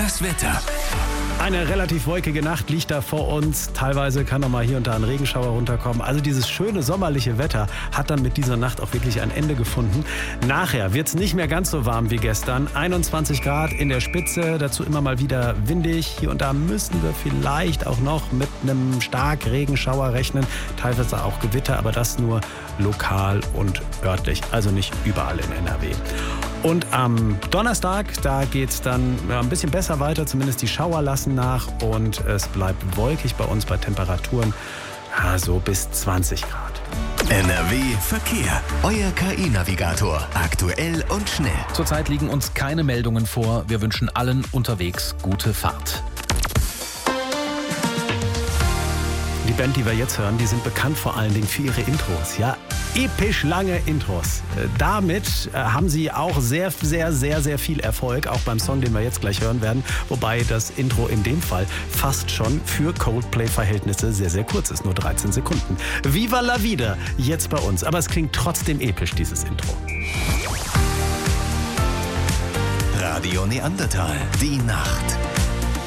Das Wetter. Eine relativ wolkige Nacht liegt da vor uns. Teilweise kann noch mal hier und da ein Regenschauer runterkommen. Also dieses schöne sommerliche Wetter hat dann mit dieser Nacht auch wirklich ein Ende gefunden. Nachher wird es nicht mehr ganz so warm wie gestern. 21 Grad in der Spitze, dazu immer mal wieder windig. Hier und da müssen wir vielleicht auch noch mit einem starken Regenschauer rechnen. Teilweise auch Gewitter, aber das nur lokal und örtlich. Also nicht überall in NRW. Und am Donnerstag, da geht es dann ein bisschen besser weiter, zumindest die Schauer lassen nach und es bleibt wolkig bei uns bei Temperaturen so bis 20 Grad. NRW Verkehr. Euer KI-Navigator. Aktuell und schnell. Zurzeit liegen uns keine Meldungen vor. Wir wünschen allen unterwegs gute Fahrt. Die Band, die wir jetzt hören, die sind bekannt vor allen Dingen für ihre Intros. Ja, episch lange Intros. Damit haben sie auch sehr viel Erfolg, auch beim Song, den wir jetzt gleich hören werden. Wobei das Intro in dem Fall fast schon für Coldplay-Verhältnisse sehr kurz ist, nur 13 Sekunden. Viva la vida, jetzt bei uns. Aber es klingt trotzdem episch, dieses Intro. Radio Neandertal, die Nacht.